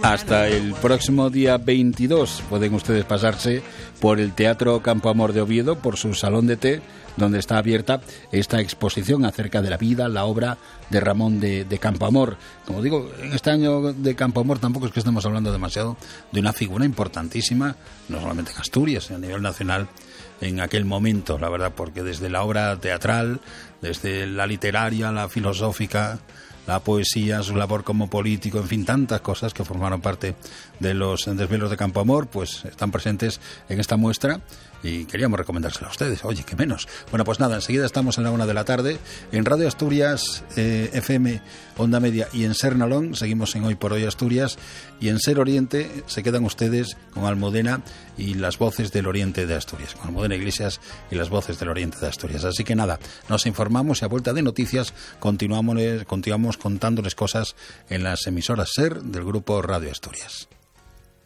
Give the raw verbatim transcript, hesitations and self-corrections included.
Hasta el próximo día veintidós pueden ustedes pasarse por el Teatro Campo Amor de Oviedo, por su salón de té, donde está abierta esta exposición acerca de la vida, la obra de Ramón de, de Campoamor. Como digo, en este año de Campoamor tampoco es que estemos hablando demasiado de una figura importantísima, no solamente en Asturias, sino a nivel nacional en aquel momento, la verdad, porque desde la obra teatral, desde la literaria, la filosófica, la poesía, su labor como político, en fin, tantas cosas que formaron parte de los desvelos de Campoamor, pues están presentes en esta muestra y queríamos recomendárselo a ustedes. Oye, qué menos. Bueno, pues nada, enseguida estamos en la una de la tarde en Radio Asturias, eh, F M, Onda Media y en Ser Nalón. Seguimos en Hoy por Hoy Asturias, y en Ser Oriente se quedan ustedes con Almudena y las voces del Oriente de Asturias, con Almudena Iglesias y las voces del Oriente de Asturias. Así que nada, nos informamos y a vuelta de noticias continuamos, continuamos contándoles cosas en las emisoras Ser del grupo Radio Asturias.